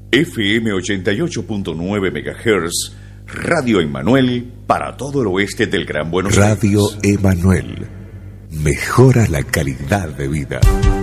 FM 88.9 MHz, Radio Emanuel para todo el oeste del Gran Buenos Aires. Radio Emanuel. Mejora la calidad de vida.